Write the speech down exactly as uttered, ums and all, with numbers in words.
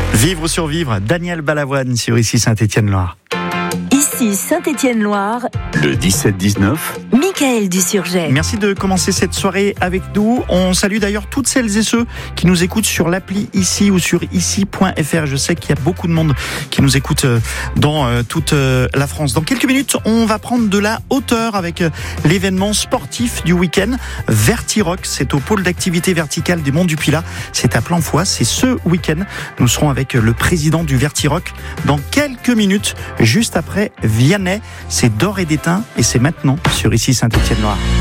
Vivre ou survivre, Daniel Balavoine sur Ici Saint-Étienne-Loire. Ici Saint-Étienne-Loire, le dix-sept dix-neuf. Mickaël Dusurget. Merci de commencer cette soirée avec nous. On salue d'ailleurs toutes celles et ceux qui nous écoutent sur l'appli Ici ou sur ici point f r. Je sais qu'il y a beaucoup de monde qui nous écoute dans toute la France. Dans quelques minutes, on va prendre de la hauteur avec l'événement sportif du week-end. Vertirock, c'est au pôle d'activité verticale des Monts du Pilat. C'est à Plainfoy, c'est ce week-end. Nous serons avec le président du Vertirock dans quelques minutes, juste après Vianney. C'est d'or et d'étain et c'est maintenant sur Ici Saint-Étienne-Loire.